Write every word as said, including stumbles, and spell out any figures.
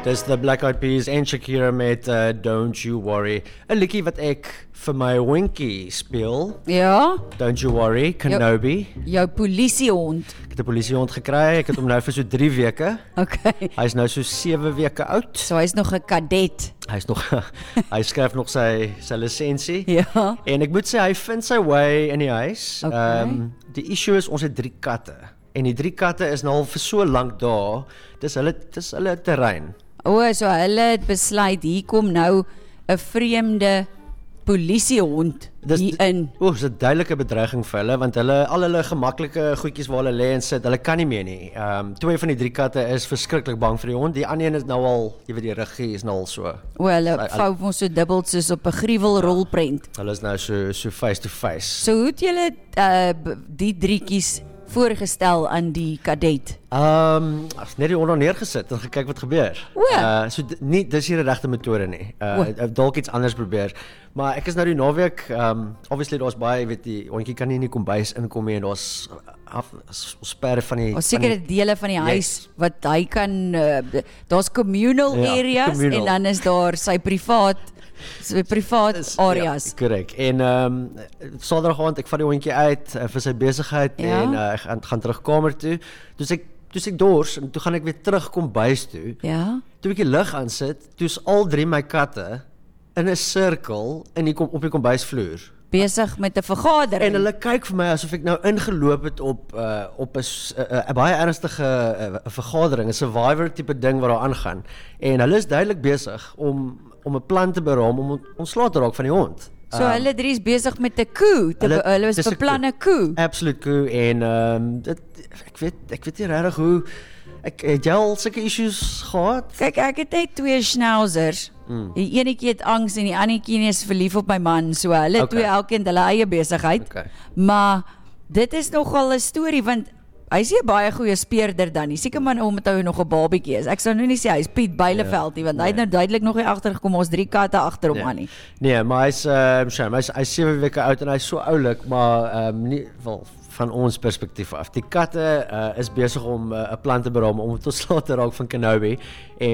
Dis The Black Eyed Peas en Shakira met uh, Don't You Worry. 'n liedjie wat ek vir my Winky speel. Ja, Don't You Worry, Kenobi. jou polisiehond. Ek het 'n polisiehond gekry. Ek het hom nou vir so drie weke. Okay. Hy's nou so sewe weke oud. So hy's nog 'n kadet. Hy's nog hy skryf nog sy sy lisensie. Ja. En ek moet sê hy vind sy way in die huis. Okay. Um, die issue is ons het drie katte. En die drie katte is nou al vir so lank daar. Dis hulle dis hulle terrein. O, so hulle het besluit hier kom nou 'n vreemde polisiehond hier in. O, dis 'n duidelike bedreiging vir hulle want hulle al hulle gemaklike goedjies waar hulle lê en sit, hulle kan nie meer nie. Ehm um, twee van die drie katte is verskriklik bang vir die hond. Die ander een is nou al, jy weet die ruggie is nou al so. O, hulle vou ons so dubbel soos op 'n gruwelrolprent. Hulle is nou so so face to face. So hoe het julle uh, die drietjies voorgestel aan die kadet? Ehm um, as net die hond neergesit en gekyk wat gebeur. O. Uh so d- nie dis nie die regte metode nie. Uh dalk iets anders probeer. Maar ek is nou die naweek, ehm um, obviously daar's baie, jy weet die hondjie kan nie in die kombuis inkom nie en daar's af sperre van die Ons sekere dele van die huis Yes. wat hy kan uh, daar's communal Ja, areas communal. en dan is daar sy privaat sy privaat areas. Ja, korrek. En ehm um, Saterdag aand ek vat die hondjie uit uh, vir sy besigheid Ja. en uh, ek gaan, gaan terug kamer toe. Toe ek toe ek dors en toe gaan ek weer terug kombuis toe. Ja. Toe ek die lig aansit, toe's al drie my katte in 'n sirkel in die kom, op die kombuisvloer. Besig met 'n vergadering. En hulle kyk vir my asof ek nou ingeloop het op uh, op 'n s- 'n 'n baie ernstige uh, vergadering, 'n survivor tipe ding wat daar aangaan. En hulle is duidelik besig om om 'n plan te beraam om ontslae te raak van die hond. So hulle drie is besig met 'n coup. Te, hulle- be- hulle is dis 'n beplan 'n coup. Absoluut coup en ehm um, dit ek weet ek weet nie regtig hoe ek het jy al sulke issues gehad? Kyk, ek het net twee schnauzers. Mm. Die enetjie het angs en die andertjie is verlief op my man. So hulle Okay. twee elkeen hulle eie besigheid. Okay. Maar dit is nogal 'n storie want hy's nie 'n baie goeie speurder dan nie. Seker maar omdat hy nog 'n babietjie is. Ek sou nou nie sê hy's Piet Byleveld nie want hy het nou duidelik nog nie agtergekom ons drie katte agter hom aan nie. Nee, maar hy's ehm uh, hy's hy's sewe weke oud en hy's so oulik, maar ehm um, nie wel van ons perspektief af. Die katte uh, is besig om 'n uh, plan te beraam om tot slaat te raak van Kenobi en